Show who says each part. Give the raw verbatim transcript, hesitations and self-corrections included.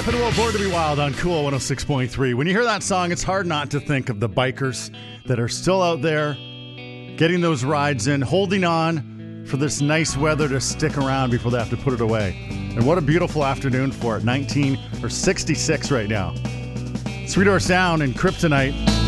Speaker 1: Jeff and Will, Born to be Wild on Cool one oh six point three. When you hear that song, it's hard not to think of the bikers that are still out there getting those rides in, holding on for this nice weather to stick around before they have to put it away. And what a beautiful afternoon for it. nineteen or sixty-six right now. Three Door Sound and Kryptonite.